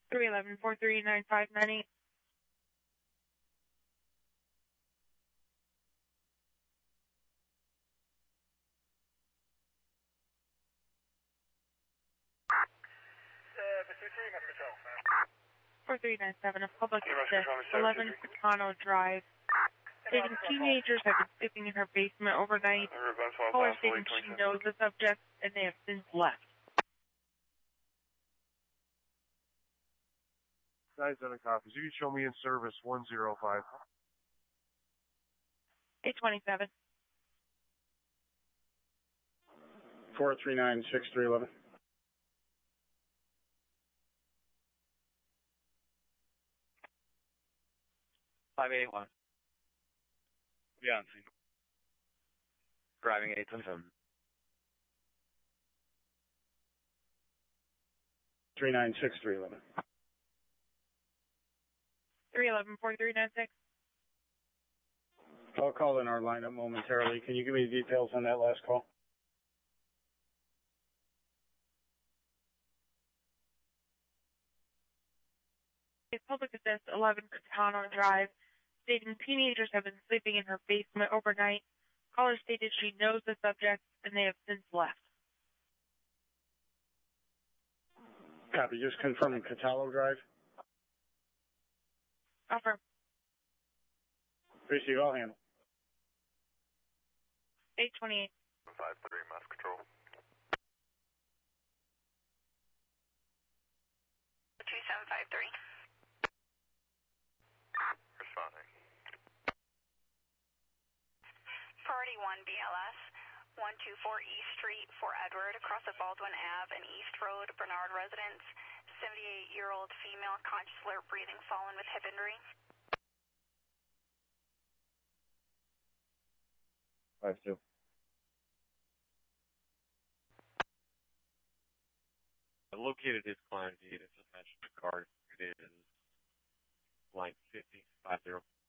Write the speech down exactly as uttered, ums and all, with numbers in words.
three eleven, four three nine five nine eight. four three nine seven, a public assist, eleven Catano Drive. Stating teenagers have been sleeping in her basement overnight. Caller stating she knows the subject and they have since left. nine seven copies. You can show me in service one zero five. eight twenty-seven. four three nine six three one one. five eight one. Beyonce. Driving eight twenty-seven. three nine six three one one. three eleven, four three nine six. I'll call in our lineup momentarily. Can you give me the details on that last call? Public assist, eleven Catano Drive. Stating teenagers have been sleeping in her basement overnight. Caller stated she knows the subject and they have since left. Copy. Just confirm Catalo Drive. Affirm. Receive, I'll handle. eight twenty-eight. five three, Mass Control. two seven five three. Responding. Priority one B L S, one two four East Street, Fort Edward, across of Baldwin Avenue and East Road, Bernard Residence. seventy-eight-year-old female, conscious, alert, breathing, fallen with hip injury. five two. I located his client. It's a match card. It is line fifty five zero.